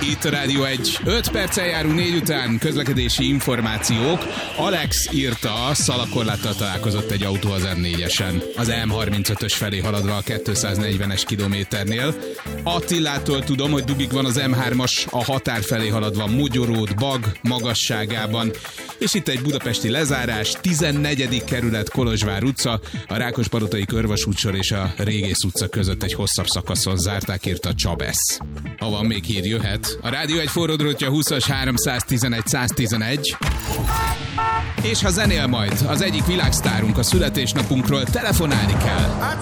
Itt a Rádió 1. 5 perccel járunk 4 után, közlekedési információk. Alex írta, szalakorláttal találkozott egy autó az M4-esen. Az M35-ös felé haladva a 240-es kilométernél. Attilától tudom, hogy dugig van az M3-as a határ felé haladva Mogyoród, Bag magasságában. És itt egy budapesti lezárás, 14. kerület Kolozsvár utca, a Rákospalotai Körvasútsor és a Régész utca között egy hosszabb szakaszon zárták, írta Csabesz. Ha van még hír, jöhet. A Rádió egy forródrótja 20-as 311 111. És ha zenél majd az egyik világsztárunk a születésnapunkról, telefonálni kell.